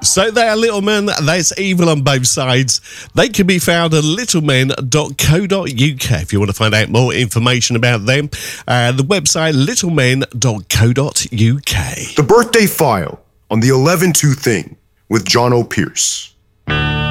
So they are little men, there's evil on both sides. They can be found at littlemen.co.uk if you want to find out more information about them. The website littlemen.co.uk. The Birthday File on the 11-2 Thing with John O'Pierce.